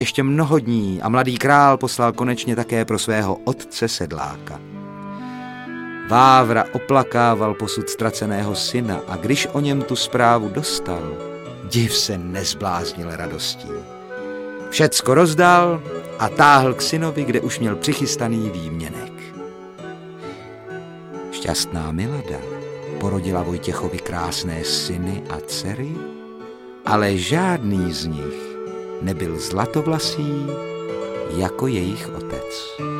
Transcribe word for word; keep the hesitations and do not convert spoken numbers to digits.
ještě mnoho dní a mladý král poslal konečně také pro svého otce sedláka. Vávra oplakával posud ztraceného syna a když o něm tu zprávu dostal, div se nezbláznil radostí. Všecko rozdal a táhl k synovi, kde už měl přichystaný výměnek. Šťastná Milada porodila Vojtěchovi krásné syny a dcery, ale žádný z nich nebyl zlatovlasý jako jejich otec.